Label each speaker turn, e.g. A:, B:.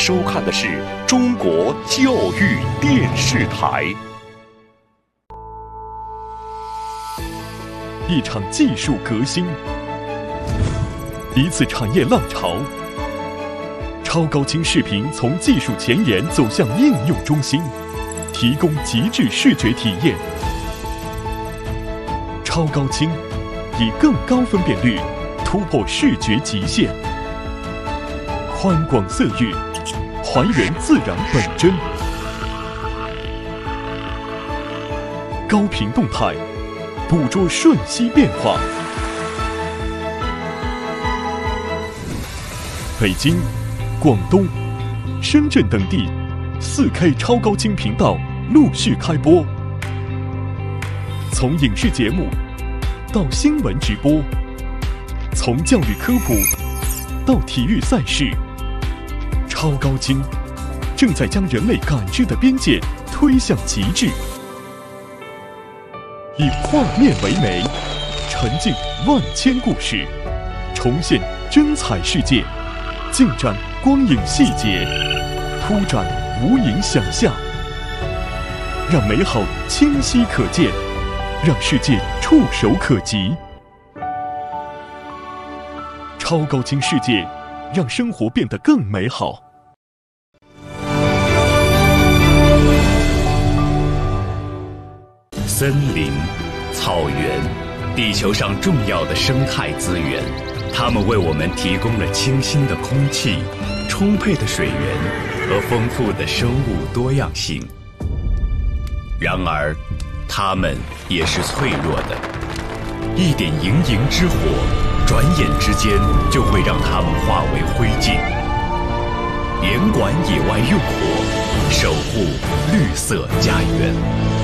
A: 收看的是中国教育电视台。
B: 一场技术革新，一次产业浪潮。超高清视频从技术前沿走向应用中心，提供极致视觉体验。超高清以更高分辨率突破视觉极限，宽广色域还原自然本真，高频动态捕捉瞬息变化。北京、广东、深圳等地4K 超高清频道陆续开播，从影视节目到新闻直播，从教育科普到体育赛事，超高清正在将人类感知的边界推向极致。以画面为媒，沉浸万千故事，重现真彩世界，尽展光影细节，铺展无垠想象，让美好清晰可见，让世界触手可及。超高清世界，让生活变得更美好。
C: 森林、草原，地球上重要的生态资源，它们为我们提供了清新的空气、充沛的水源和丰富的生物多样性。然而，它们也是脆弱的，一点营营之火，转眼之间就会让它们化为灰烬。严管野外用火，守护绿色家园。